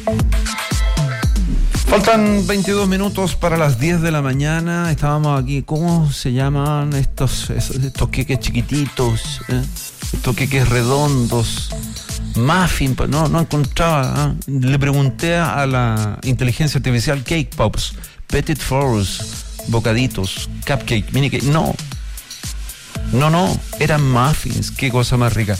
Faltan 22 minutos para las 10 de la mañana. Estábamos aquí. ¿Cómo se llaman estos queques chiquititos? Estos queques redondos. Muffin, no encontraba. Le pregunté a la inteligencia artificial Cake Pops, Petit Fours, bocaditos, cupcake, mini cake. No, eran muffins. Qué cosa más rica.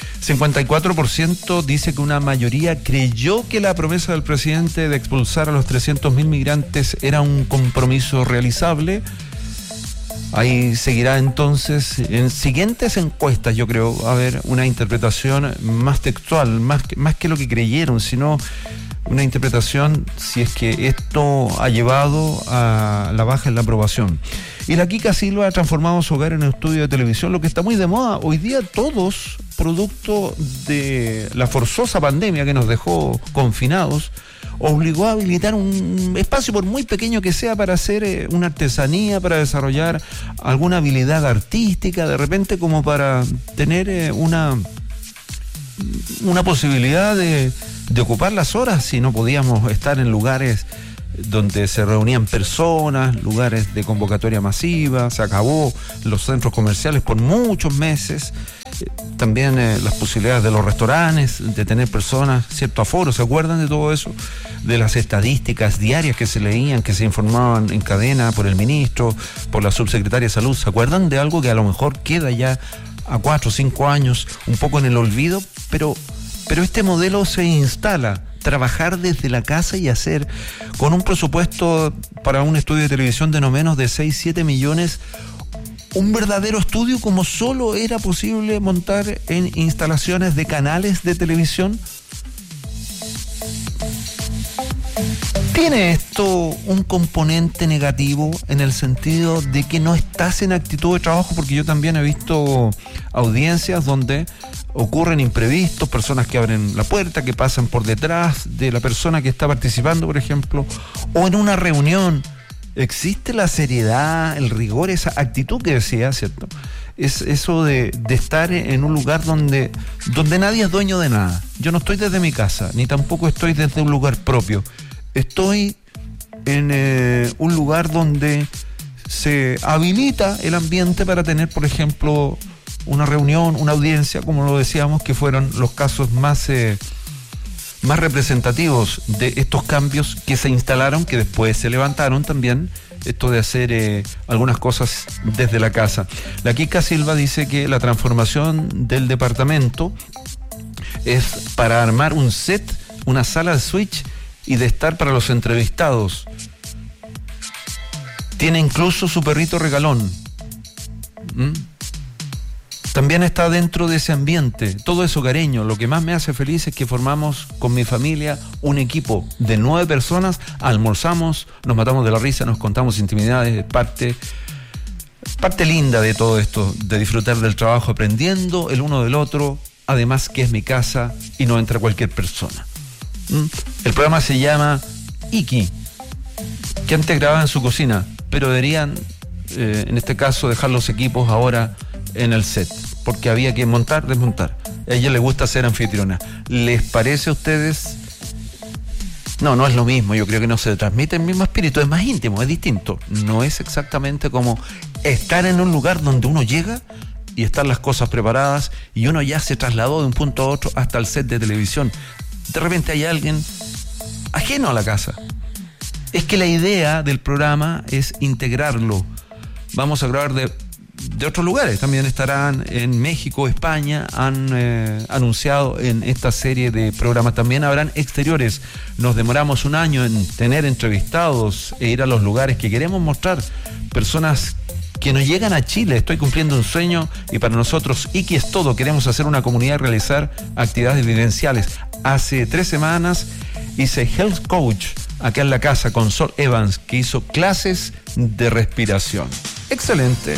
54% dice que una mayoría creyó que la promesa del presidente de expulsar a los 300.000 migrantes era un compromiso realizable. Ahí seguirá entonces en siguientes encuestas, yo creo, a ver una interpretación más textual, más que lo que creyeron, sino una interpretación si es que esto ha llevado a la baja en la aprobación. Y la Kika Silva ha transformado su hogar en un estudio de televisión, lo que está muy de moda. Hoy día todos, producto de la forzosa pandemia que nos dejó confinados, obligó a habilitar un espacio, por muy pequeño que sea, para hacer una artesanía, para desarrollar alguna habilidad artística, de repente como para tener una posibilidad de ocupar las horas si no podíamos estar en lugares donde se reunían personas, lugares de convocatoria masiva. Se acabó los centros comerciales por muchos meses. También las posibilidades de los restaurantes, de tener personas, cierto aforo. ¿Se acuerdan de todo eso? De las estadísticas diarias que se leían, que se informaban en cadena por el ministro, por la subsecretaria de Salud. ¿Se acuerdan de algo que a lo mejor queda ya a 4 o 5 años un poco en el olvido? Pero este modelo se instala. Trabajar desde la casa y hacer con un presupuesto para un estudio de televisión de no menos de 6-7 millones, un verdadero estudio como solo era posible montar en instalaciones de canales de televisión. ¿Tiene esto un componente negativo en el sentido de que no estás en actitud de trabajo? Porque yo también he visto audiencias donde ocurren imprevistos, personas que abren la puerta, que pasan por detrás de la persona que está participando, por ejemplo, o en una reunión. Existe la seriedad, el rigor, esa actitud que decía, ¿cierto? Es eso de estar en un lugar donde nadie es dueño de nada. Yo no estoy desde mi casa, ni tampoco estoy desde un lugar propio. Estoy en un lugar donde se habilita el ambiente para tener, por ejemplo, una reunión, una audiencia, como lo decíamos, que fueron los casos más representativos de estos cambios que se instalaron, que después se levantaron también, esto de hacer algunas cosas desde la casa. La Kika Silva dice que la transformación del departamento es para armar un set, una sala de switch y de estar para los entrevistados. Tiene incluso su perrito regalón. También está dentro de ese ambiente, todo es hogareño. Lo que más me hace feliz es que formamos con mi familia un equipo de 9 personas, almorzamos, nos matamos de la risa, nos contamos intimidades, parte linda de todo esto, de disfrutar del trabajo aprendiendo el uno del otro, además que es mi casa y no entra cualquier persona. El programa se llama Iki, que antes grababa en su cocina, pero deberían, en este caso, dejar los equipos ahora en el set, porque había que montar, desmontar. A ella le gusta ser anfitriona. ¿Les parece a ustedes? No es lo mismo. Yo creo que no se transmite el mismo espíritu. Es más íntimo, es distinto. No es exactamente como estar en un lugar donde uno llega y están las cosas preparadas y uno ya se trasladó de un punto a otro hasta el set de televisión. De repente hay alguien ajeno a la casa. Es que la idea del programa es integrarlo. Vamos a grabar de otros lugares, también estarán en México, España, han anunciado en esta serie de programas, también habrán exteriores. Nos demoramos un año en tener entrevistados e ir a los lugares que queremos mostrar, personas que nos llegan a Chile. Estoy cumpliendo un sueño y para nosotros Iki es todo. Queremos hacer una comunidad y realizar actividades vivenciales. Hace 3 semanas hice Health Coach acá en la casa con Sol Evans, que hizo clases de respiración. Excelente.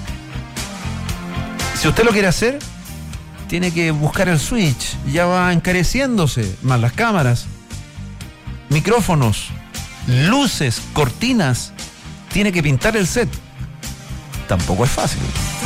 Si usted lo quiere hacer, tiene que buscar el switch. Ya va encareciéndose, más las cámaras, micrófonos, luces, cortinas. Tiene que pintar el set. Tampoco es fácil.